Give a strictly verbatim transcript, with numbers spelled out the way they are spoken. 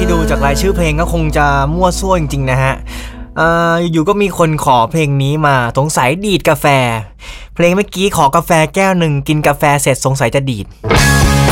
ที่ดูจากรายชื่อเพลงก็คงจะมั่วซั่วจริงๆนะฮะเอ่ออยู่ก็มีคนขอเพลงนี้มาสงสัยดีดกาแฟเพลงเมื่อกี้ขอกาแฟแก้วหนึ่งกินกาแฟเสร็จสงสัยจะดีด